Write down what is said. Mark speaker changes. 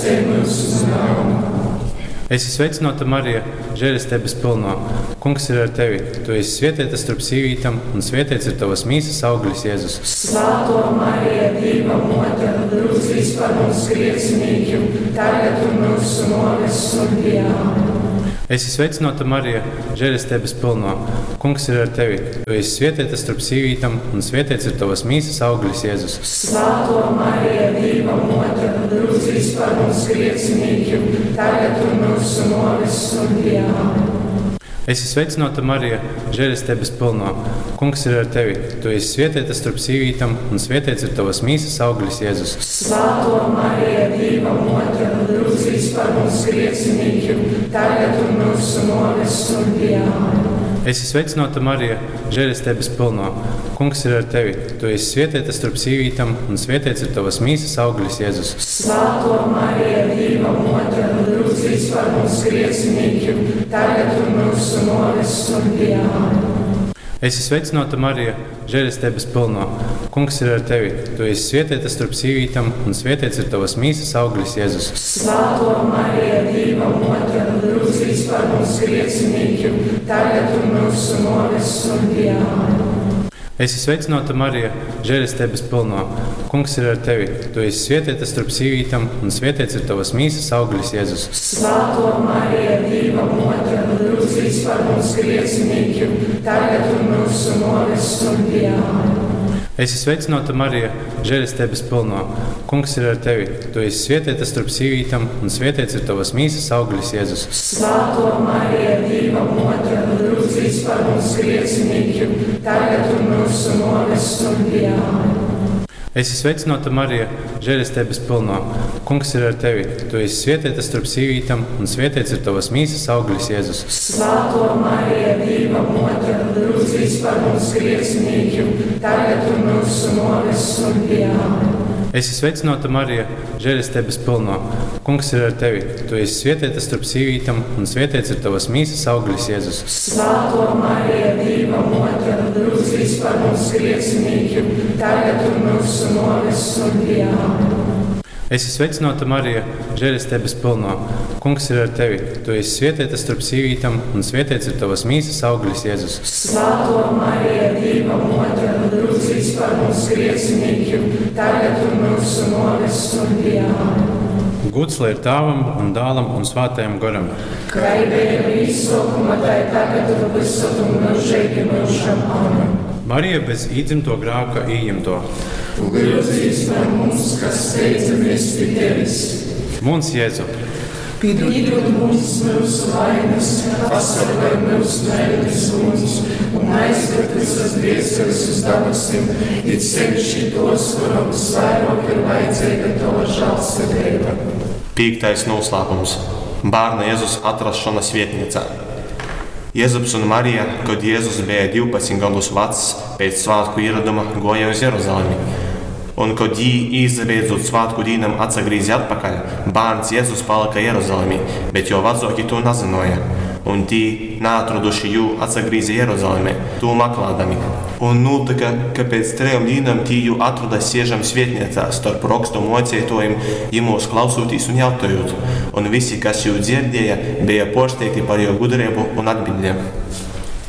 Speaker 1: Pestīsim mūsu ļaunu.
Speaker 2: Esi sveicināta, Marija, žēlastības pilnā. Kungs ir ar tevi. Tu esi svētīta starp sīvītām, un svētīts ir tavas mīsas auglis, Jēzus.
Speaker 1: Svētā Marija, Dieva mote, lūdz par mums grēciniekiem, tagad un mūsu nāves stundā.
Speaker 2: Esi sveicināta, Marija, žēlastības pilnā. Kungs ir ar tevi. Tu esi svētīta starp sīvītām, un svētīts ir tavas mīsas auglis, Jēzus.
Speaker 1: Svētā Marija, Dieva mote, lūdz par mums grēciniekiem, tagad un mūsu nāves stundā.
Speaker 2: Esi sveicināta, Marija, žēlastības pilnā. Kungs ir ar tevi. Tu esi svētīta starp sīvītām, un svētīts ir tavas mīsas auglis, Jēzus.
Speaker 1: Svētā Marija, Dieva mote, lūdz par mums grēciniekiem, tagad un mūsu nāves stundā.
Speaker 2: Esi sveicināta, Marija, žēlastības pilnā. Kungs ir ar tevi. Tu esi svētīta starp sīvītām, un svētīts ir tavas mīsas auglis, Jēzus.
Speaker 1: Svētā Marija, Dieva mote, lūdz par mums grēciniekiem, tagad un mūsu nāves stundā.
Speaker 2: Esi sveicināta, Marija, žēlastības pilnā. Kungs ir ar tevi. Tu esi svētīta starp sīvītām, un svētīts ir tavas mīsas auglis, Jēzus.
Speaker 1: Svētā Marija, Dieva mote, lūdz par mums grēciniekiem, tagad un mūsu nāves stundā.
Speaker 2: Esi sveicināta, Marija, žēlastības pilnā. Kungs ir ar tevi. Tu esi svētīta starp sīvītām, un svētīts ir tavas mīsas auglis, Jēzus.
Speaker 1: Svētā Marija, Dieva mote, lūdz par mums grēciniekiem, tagad un mūsu nāves stundā.
Speaker 2: Esi sveicināta, Marija, žēlastības pilnā. Kungs ir ar tevi. Tu esi svētīta starp sīvītām, un svētīts ir tavas mīsas auglis, Jēzus.
Speaker 1: Svētā Marija, Dieva mote, lūdz par mums grēciniekiem, tagad un mūsu nāves stundā.
Speaker 2: Esi sveicināta, Marija, žēlastības pilnā. Kungs ir ar tevi. Tu esi svētīta starp sīvītām, un svētīts ir tavas mīsas auglis, Jēzus.
Speaker 1: Svētā Marija, Dieva mote, lūdz par mums grēciniekiem, tagad un mūsu nāves stundā.
Speaker 2: Esi sveicināta, Marija, žēlastības pilnā. Kungs ir ar tevi. Tu esi svētīta starp sīvītām, un svētīts ir tavas mīsas auglis, Jēzus.
Speaker 1: Svētā Marija, Dieva mote, lūdz par mums grēciniekiem, tagad un mūsu nāves stundā.
Speaker 2: Esi sveicināta, Marija, žēlastības pilnā. Kungs ir ar tevi. Tu esi svētīta starp sīvītām, un svētīts ir tavas mīsas auglis, Jēzus.
Speaker 1: Svētā Marija, Dieva mote, lūdz par mums grēciniekiem, tagad un mūsu nāves stundā.
Speaker 2: Gods lai ir Tēvam un Dēlam un Svētajam Garam.
Speaker 1: Kā bija izsākuma, tā tagad ir visur un mūžīgi mūžam. Amen.
Speaker 2: Marija bez īdzimto grēka ieņemto.
Speaker 1: Lūdz par mums, kas steidzamies pie tevis.
Speaker 2: Mūns Jēzu.
Speaker 1: Piedod mums mūsu vainas, pasargā mūsu nevainības un aizved visas dvēseles uz debesim, it sevišķi tos, kuriem visvairāk ir vajadzīga tava žēlsirdība.
Speaker 3: 5. noslēpums – Bērna Jēzus atrašanās vietnīcā. Jēzus un Marija, kad Jēzus bija 12 gadus vecs, pēc svētku ieraduma goja uz Jeruzalemi. Un, kad viņi izbeidzot svētku dienam atsagrīza atpakaļ, bērns Jēzus palika Jeruzalemī, bet jo vecāki to nezināja. Un tī, neatraduši jū, atsagrīza Jeruzalemē, to meklēdami. Un notika, ka pēc 3 dienām tī jū atrada siežam svietniecā starp rakstu mocētojiem, jimos klausūtīs un jautājot. Un visi, kas jū dzirdēja, bija porsteigti par jū gudrību un atbildēm.